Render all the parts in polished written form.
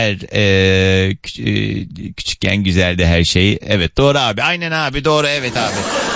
küçükken güzeldi her şey. Evet doğru abi. Aynen abi doğru evet abi.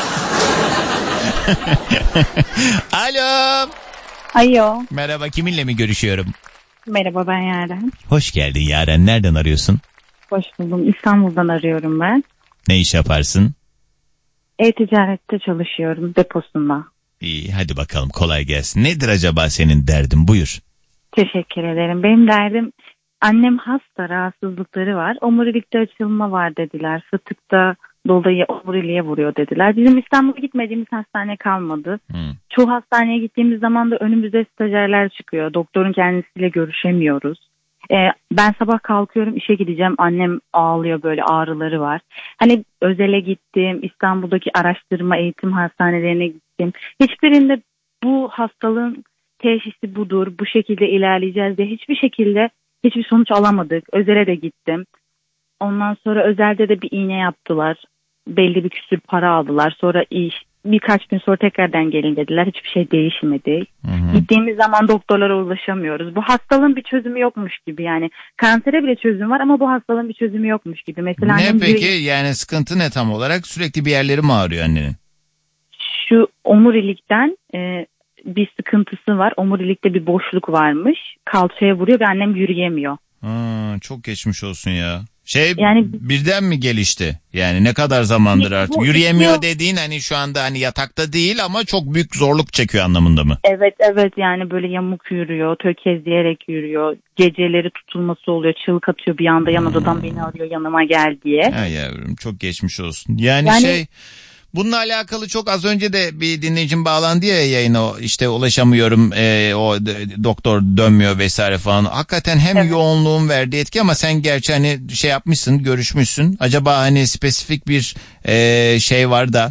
Alo. Alo. Merhaba, kiminle mi görüşüyorum? Merhaba, ben Yaren. Hoş geldin Yaren. Nereden arıyorsun? Hoş buldum. İstanbul'dan arıyorum ben. Ne iş yaparsın? E-ticarette çalışıyorum, deposunda. İyi, hadi bakalım, kolay gelsin. Nedir acaba senin derdin? Buyur. Teşekkür ederim. Benim derdim, annem hasta, rahatsızlıkları var. Omurilikte açılma var dediler. Fıtıkta dolayı omuriliğe vuruyor dediler. Bizim İstanbul'a gitmediğimiz hastane kalmadı. Çoğu hastaneye gittiğimiz zaman da önümüze stajyerler çıkıyor. Doktorun kendisiyle görüşemiyoruz. Ben sabah kalkıyorum, işe gideceğim, annem ağlıyor, böyle ağrıları var. Hani özele gittim, İstanbul'daki araştırma eğitim hastanelerine gittim. Hiçbirinde bu hastalığın teşhisi budur, bu şekilde ilerleyeceğiz diye hiçbir sonuç alamadık. Özele de gittim. Ondan sonra özelde de bir iğne yaptılar. Belli bir küsür para aldılar. Sonra birkaç gün sonra tekrardan gelin dediler. Hiçbir şey değişmedi. Gittiğimiz zaman doktorlara ulaşamıyoruz. Bu hastalığın bir çözümü yokmuş gibi yani. Kansere bile çözüm var ama bu hastalığın bir çözümü yokmuş gibi. Mesela ne peki yani sıkıntı ne tam olarak? Sürekli bir yerleri mi ağrıyor annenin? Şu omurilikten bir sıkıntısı var. Omurilikte bir boşluk varmış. Kalçaya vuruyor ve annem yürüyemiyor. Çok geçmiş olsun ya. Birden mi gelişti? Yani ne kadar zamandır artık? Yürüyemiyor dediğin hani şu anda hani yatakta değil ama çok büyük zorluk çekiyor anlamında mı? Evet yani böyle yamuk yürüyor, tökezleyerek yürüyor. Geceleri tutulması oluyor, çığlık atıyor bir anda, yan odadan beni arıyor yanıma gel diye. Ha yavrum, çok geçmiş olsun. Yani bununla alakalı çok az önce de bir dinleyicim bağlandı ya yayına, işte ulaşamıyorum, o doktor dönmüyor vesaire falan. Hakikaten hem yoğunluğun verdiği etki ama sen gerçi hani şey yapmışsın, görüşmüşsün. Acaba hani spesifik bir şey var da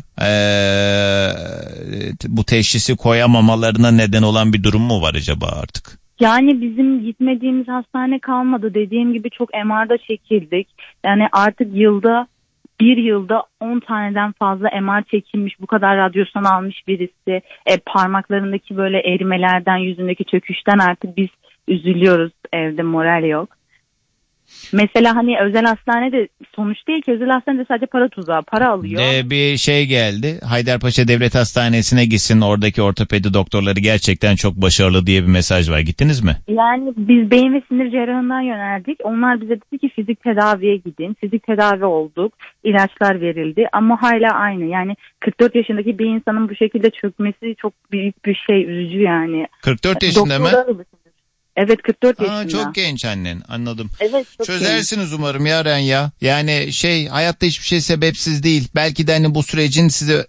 bu teşhisi koyamamalarına neden olan bir durum mu var acaba artık? Yani bizim gitmediğimiz hastane kalmadı. Dediğim gibi çok MR'da çekildik. Yani artık bir yılda 10 taneden fazla MR çekilmiş, bu kadar radyasyon almış birisi. Parmaklarındaki böyle erimelerden, yüzündeki çöküşten artık biz üzülüyoruz, evde moral yok. Mesela hani özel hastanede sonuç değil ki, özel hastanede sadece para tuzağı, para alıyor. Bir şey geldi, Haydarpaşa Devlet Hastanesi'ne gitsin, oradaki ortopedi doktorları gerçekten çok başarılı diye bir mesaj var. Gittiniz mi? Yani biz beyin ve sinir cerrahından yöneldik. Onlar bize dedi ki fizik tedaviye gidin. Fizik tedavi olduk, ilaçlar verildi ama hala aynı. Yani 44 yaşındaki bir insanın bu şekilde çökmesi çok büyük bir şey, üzücü yani. 44 yaşında mı? Evet, 44 yaşında. Çok genç annen, anladım. Evet, çok çözersiniz genç. Umarım Yaren ya. Yani hayatta hiçbir şey sebepsiz değil. Belki de hani bu sürecin sizi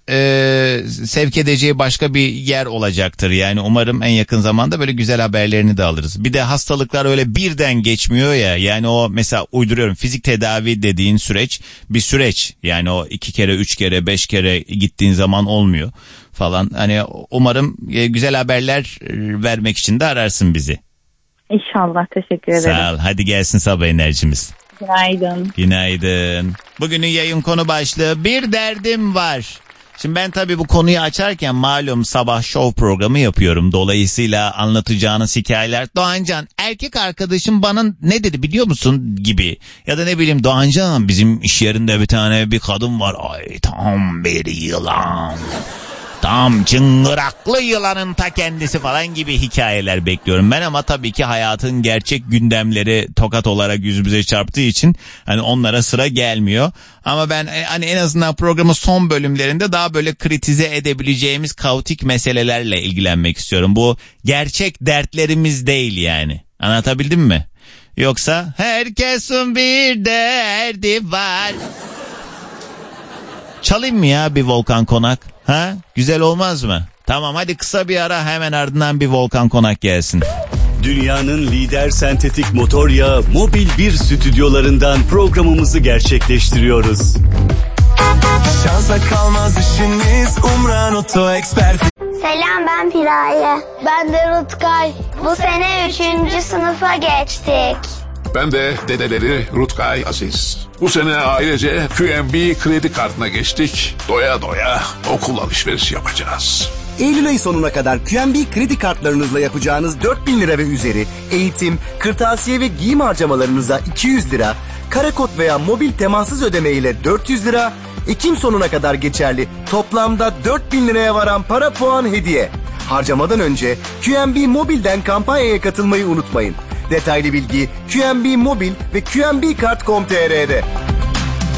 sevk edeceği başka bir yer olacaktır. Yani umarım en yakın zamanda böyle güzel haberlerini de alırız. Bir de hastalıklar öyle birden geçmiyor ya. Yani o mesela uyduruyorum, fizik tedavi dediğin süreç bir süreç. Yani o 2 kere 3 kere 5 kere gittiğin zaman olmuyor falan. Hani umarım güzel haberler vermek için de ararsın bizi. İnşallah, teşekkür ederim. Sağ ol. Hadi gelsin sabah enerjimiz. Günaydın. Günaydın. Bugünün yayın konu başlığı bir derdim var. Şimdi ben tabii bu konuyu açarken malum sabah show programı yapıyorum. Dolayısıyla anlatacağınız hikayeler, Doğancan erkek arkadaşım bana ne dedi biliyor musun gibi. Ya da ne bileyim, Doğancan bizim iş yerinde bir kadın var. Ay tam bir yılan. Tam çıngıraklı yılanın ta kendisi falan gibi hikayeler bekliyorum ben, ama tabii ki hayatın gerçek gündemleri tokat olarak yüzümüze çarptığı için hani onlara sıra gelmiyor. Ama ben hani en azından programın son bölümlerinde daha böyle kritize edebileceğimiz kaotik meselelerle ilgilenmek istiyorum. Bu gerçek dertlerimiz değil yani. Anlatabildim mi? Yoksa herkesin bir derdi var. Çalayım mı ya bir Volkan Konak? Ha? Güzel olmaz mı? Tamam, hadi kısa bir ara, hemen ardından bir Volkan Konak gelsin. Dünyanın lider sentetik motor yağı Mobil 1 stüdyolarından programımızı gerçekleştiriyoruz. Şansa kalmaz işiniz, Umran Oto Expert. Selam, ben Piraye. Ben de Rutkay. Bu sene 3. sınıfa geçtik. Ben de dedeleri Rutkay Aziz. Bu sene ailece QNB kredi kartına geçtik. Doya doya okul alışverişi yapacağız. Eylül ayı sonuna kadar QNB kredi kartlarınızla yapacağınız 4.000 lira ve üzeri eğitim, kırtasiye ve giyim harcamalarınıza 200 lira, karakod veya mobil temassız ödeme ile 400 lira, Ekim sonuna kadar geçerli toplamda 4.000 liraya varan para puan hediye. Harcamadan önce QNB Mobil'den kampanyaya katılmayı unutmayın. Detaylı bilgi QNB Mobil ve QNBKart.com.tr'de.